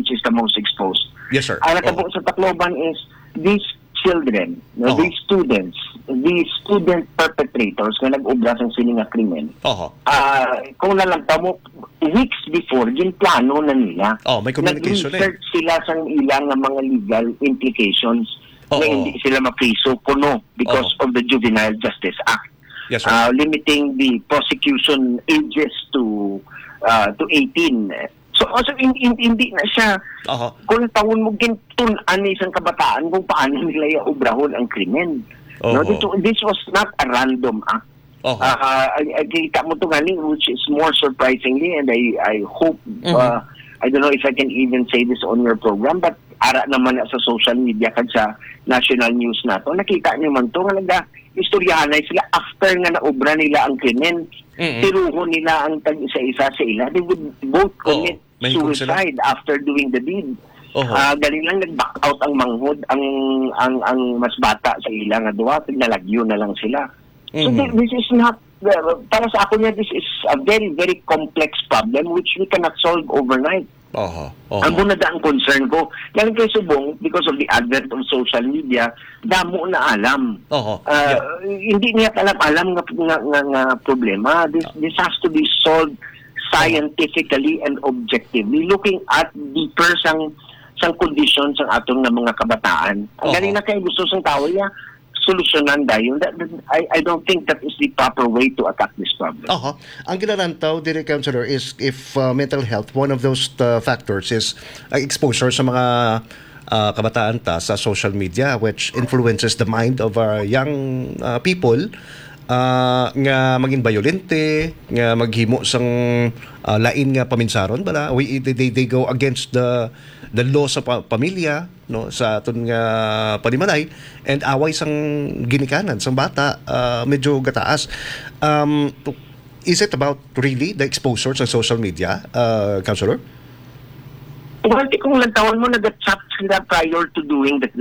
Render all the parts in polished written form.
which is the most exposed. Yes, sir. Ang natabo sa Tacloban is these children, these students, these student perpetrators na nag-ubra sa sila nga krimen. Kung nalamta mo, weeks before, yung plano na nila. May communication nag-research sila sa ilang mga legal implications na hindi sila mapriso kuno because of the Juvenile Justice Act. Yes, sir. Limiting the prosecution ages to 18. So also hindi na siya kung taon mo gintunan isang kabataan kung paano nila iubrahon ang krimen. No, this was not a random act. Kita mo to gani, which is more surprisingly, and I hope I don't know if I can even say this on your program, but ara naman sa social media kad sa national news nato, nakita niyo man to nga istoryahanay sila after nga naobra nila ang krimen. Tiruho nila ang tag-isa-isa sa ila. They would both commit suicide after doing the deed. Galing lang nag-back out ang manghod, ang mas bata sa ila nga duwa, nalagyo na lang sila. So this is not, para sa ako niya, this is a very, very complex problem which we cannot solve overnight. Ang muna ang concern ko, yan kay Subong, because of the advent of social media, damo na alam. Hindi niya alam nga problema. This has to be solved scientifically and objectively, looking at deeper sang conditions ng atong na mga kabataan. Ang galing na kayo gusto sang tao niya, solusyonan dahil. I don't think that is the proper way to attack this problem. Ang kinarantaw, Direk Councilor, is if mental health, one of those factors is exposure sa mga kabataan sa social media, which influences the mind of our young people, nga maging violente, nga maghimo sang lain nga paminsaron bala. They go against the law sa pamilya, no, sa aton nga panimalay, and away sang ginikanan sang bata, medyo gataas. Is it about really the exposure sa social media, Councilor? Well, kung lantawan mo nag-chat sila prior to doing the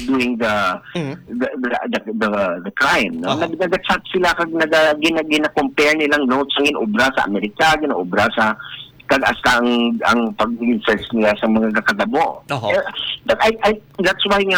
crime, no? Nag-chat sila kag gina-compare nilang notes ang inobra sa Amerika, ginaobra sa kag-asta ang pag-research nila sa mga kakadabo. That's why nga